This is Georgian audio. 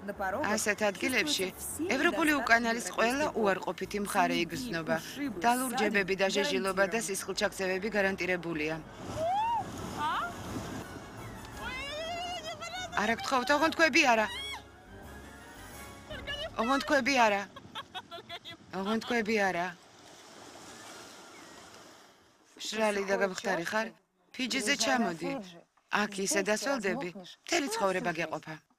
ასეთ ადგილებში ევროპული უკანალის ყველა უარყოფითი მხარე იგრძნობა. და ლურჯებები და ჟეჟილობა და სისხლჩაქცევები გარანტირებულია. არა გთხოვთ, ოღონდ კვები არა. ოღონდ კვები არა. ოღონდ კვები არა. შრალი და გამხდარი ხარ? ფიჯზე ჩამოდი. აქ ისე დასველდები, მთელი ცხოვრება გეყოფა.